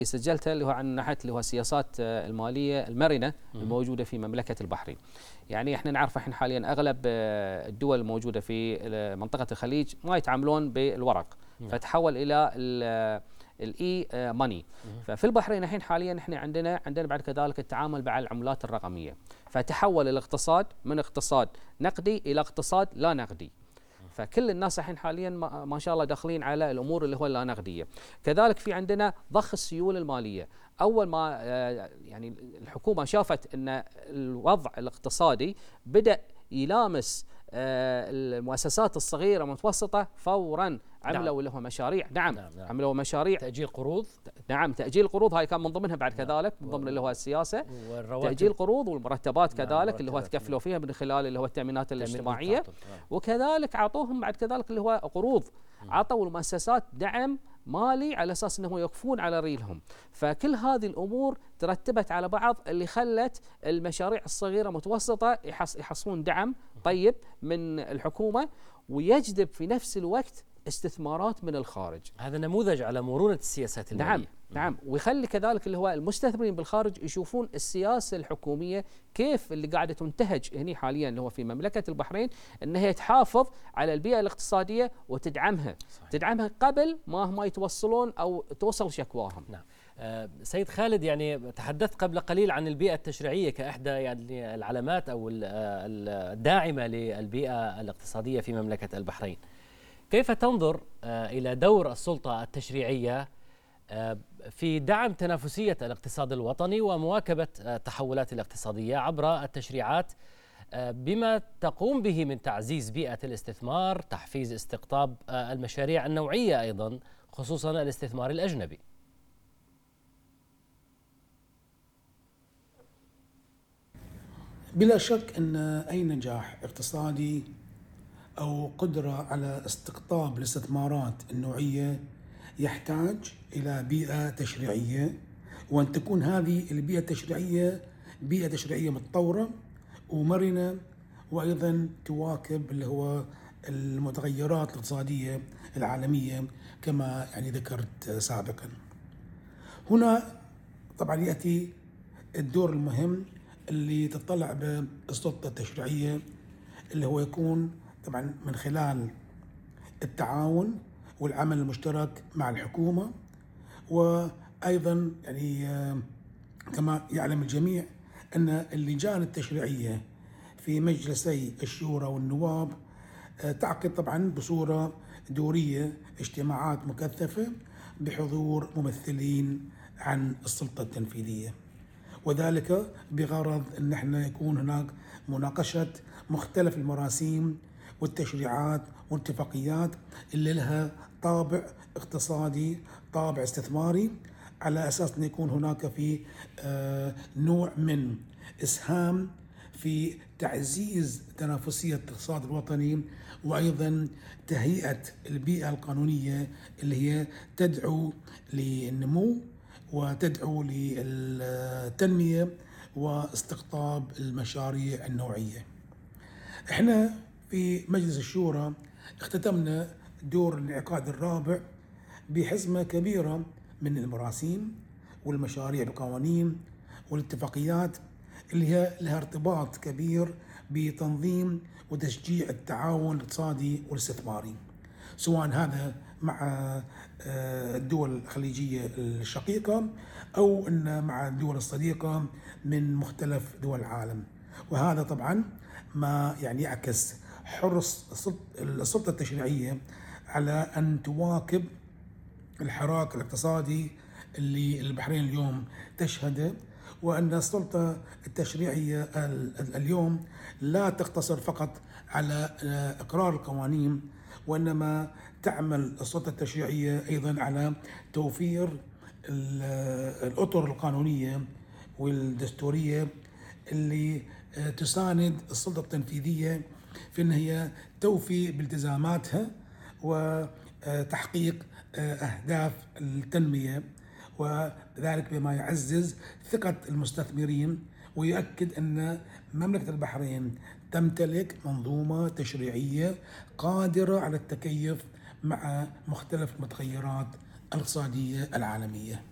سجلتها اللي هو عن ناحية اللي هو السياسات المالية المرنة الموجودة في مملكة البحرين. يعني احنا نعرف الحين حاليا اغلب الدول الموجودة في منطقة الخليج ما يتعاملون بالورق، فتحول الى الاي ماني. ففي البحرين الحين حاليا احنا عندنا بعد كذلك التعامل مع العملات الرقمية، فتحول الاقتصاد من اقتصاد نقدي الى اقتصاد لا نقدي. فكل الناس الحين حاليا ما شاء الله داخلين على الامور اللي هو اللا نقديه. كذلك في عندنا ضخ السيوله الماليه. اول ما يعني الحكومه شافت ان الوضع الاقتصادي بدا يلامس المؤسسات الصغيره والمتوسطه، فورا عملوا اللي هو مشاريع. نعم. عملوا مشاريع تأجيل قروض. نعم، تأجيل قروض، هاي كان من ضمنها بعد كذلك من ضمن اللي هو السياسة تأجيل قروض، والمرتبات كذلك اللي هو تكفلوا فيها من خلال اللي هو التأمينات الاجتماعية. وكذلك أعطوهم بعد كذلك اللي هو قروض، عطوا المؤسسات دعم مالي على أساس أنهم يوقفون على ريلهم. فكل هذه الأمور ترتبت على بعض اللي خلت المشاريع الصغيرة متوسطة يحصلون دعم طيب من الحكومة، ويجذب في نفس الوقت استثمارات من الخارج. هذا نموذج على مرونة السياسات المالية. نعم. ويخلي كذلك اللي هو المستثمرين بالخارج يشوفون السياسة الحكومية كيف اللي قاعدة تنتهج هنا حاليا اللي هو في مملكة البحرين، أنها تحافظ على البيئة الاقتصادية وتدعمها. صحيح. تدعمها قبل ما يتوصلون أو توصل شكواهم. نعم. سيد خالد، يعني تحدثت قبل قليل عن البيئة التشريعية كإحدى يعني العلامات أو الداعمة للبيئة الاقتصادية في مملكة البحرين. كيف تنظر إلى دور السلطة التشريعية في دعم تنافسية الاقتصاد الوطني ومواكبة التحولات الاقتصادية عبر التشريعات، بما تقوم به من تعزيز بيئة الاستثمار، تحفيز استقطاب المشاريع النوعية أيضا، خصوصا الاستثمار الأجنبي؟ بلا شك أن أي نجاح اقتصادي أو قدرة على استقطاب الاستثمارات النوعية يحتاج إلى بيئة تشريعية، وأن تكون هذه البيئة التشريعية بيئة تشريعية متطورة ومرنة، وأيضا تواكب اللي هو المتغيرات الاقتصادية العالمية كما يعني ذكرت سابقا. هنا طبعا يأتي الدور المهم اللي تطلع به السلطة التشريعية، اللي هو يكون طبعا من خلال التعاون والعمل المشترك مع الحكومة، وأيضا يعني كما يعلم الجميع أن اللجان التشريعية في مجلسي الشورى والنواب تعقد طبعا بصورة دورية اجتماعات مكثفة بحضور ممثلين عن السلطة التنفيذية، وذلك بغرض أن احنا يكون هناك مناقشة مختلف المراسيم والتشريعات والاتفاقيات اللي لها طابع اقتصادي، طابع استثماري، على أساس أن يكون هناك في نوع من إسهام في تعزيز تنافسية الاقتصاد الوطني، وأيضا تهيئة البيئة القانونية اللي هي تدعو للنمو وتدعو للتنمية واستقطاب المشاريع النوعية. احنا في مجلس الشورى اختتمنا دور الانعقاد الرابع بحزمة كبيرة من المراسيم والمشاريع القوانين والاتفاقيات اللي هي لها ارتباط كبير بتنظيم وتشجيع التعاون الاقتصادي والاستثماري، سواء هذا مع الدول الخليجية الشقيقة أو إن مع الدول الصديقة من مختلف دول العالم. وهذا طبعا ما يعني يعكس حرص السلطة التشريعية على أن تواكب الحراك الاقتصادي اللي البحرين اليوم تشهده، وأن السلطة التشريعية اليوم لا تقتصر فقط على إقرار القوانين، وإنما تعمل السلطة التشريعية أيضا على توفير الأطر القانونية والدستورية اللي تساند السلطة التنفيذية في أن هي توفي بالتزاماتها وتحقيق أهداف التنمية، وذلك بما يعزز ثقة المستثمرين ويؤكد أن مملكة البحرين تمتلك منظومة تشريعية قادرة على التكيف مع مختلف المتغيرات الاقتصادية العالمية.